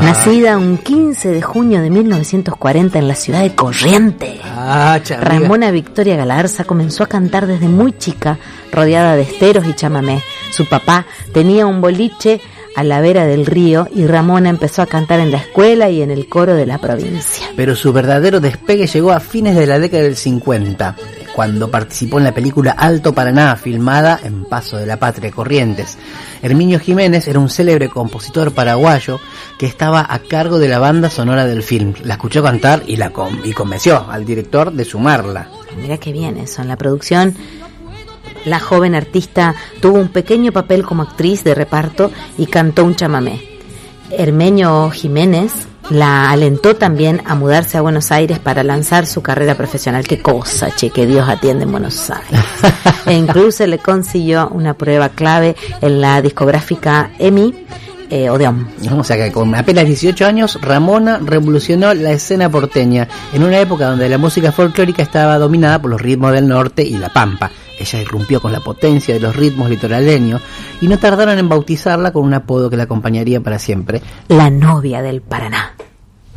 Nacida un 15 de junio de 1940 en la ciudad de Corrientes, Ramona Victoria Galarza comenzó a cantar desde muy chica, rodeada de esteros y chamamé. Su papá tenía un boliche a la vera del río y Ramona empezó a cantar en la escuela y en el coro de la provincia. Pero su verdadero despegue llegó a fines de la década del 50, cuando participó en la película Alto Paraná, filmada en Paso de la Patria, Corrientes. Herminio Jiménez era un célebre compositor paraguayo que estaba a cargo de la banda sonora del film. La escuchó cantar y convenció al director de sumarla. Mira qué bien eso. En la producción, la joven artista tuvo un pequeño papel como actriz de reparto y cantó un chamamé. Herminio Jiménez la alentó también a mudarse a Buenos Aires para lanzar su carrera profesional. Qué cosa, che, que Dios atiende en Buenos Aires. E incluso le consiguió una prueba clave en la discográfica EMI, Odeón. O sea que con apenas 18 años Ramona revolucionó la escena porteña en una época donde la música folclórica estaba dominada por los ritmos del norte y la pampa. Ella irrumpió con la potencia de los ritmos litoraleños y no tardaron en bautizarla con un apodo que la acompañaría para siempre: la novia del Paraná.